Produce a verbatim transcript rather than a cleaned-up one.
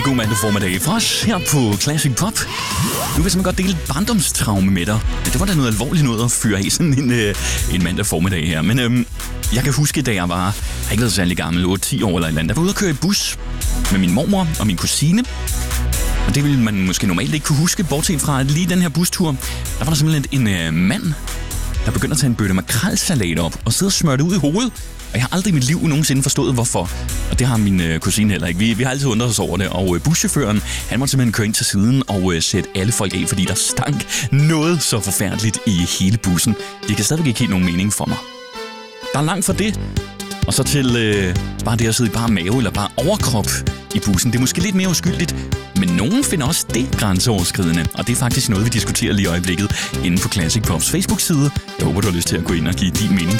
god mandag formiddag for os her på Classic Pop. Nu vil jeg simpelthen godt dele et barndomstraume med dig. Det var da noget alvorligt noget at fyre af sådan en, øh, en mandag formiddag her. Men øhm, jeg kan huske, da jeg var, jeg har ikke været særlig gammel, otte ti år eller et eller andet, der var ude at køre i bus med min mormor og min kusine. Og det ville man måske normalt ikke kunne huske, bortset fra at lige den her bustur, der var der simpelthen en øh, mand, der begyndte at tage en bøtte makrelsalat op og sidde og smøre det ud i hovedet. Og jeg har aldrig i mit liv nogensinde forstået, hvorfor. Og det har min øh, kusine heller ikke. Vi, vi har altid undret os over det. Og øh, buschaufføren, han måtte simpelthen køre ind til siden og øh, sætte alle folk af, fordi der stank noget så forfærdeligt i hele bussen. Det kan stadigvæk ikke helt nogen mening for mig. Der er langt fra det. Og så til øh, bare det at sidde i bare mave eller bare overkrop i bussen. Det er måske lidt mere uskyldigt, men nogen finder også det grænseoverskridende. Og det er faktisk noget, vi diskuterer lige i øjeblikket inde på Classic Pops Facebook-side. Jeg håber, du har lyst til at gå ind og give din mening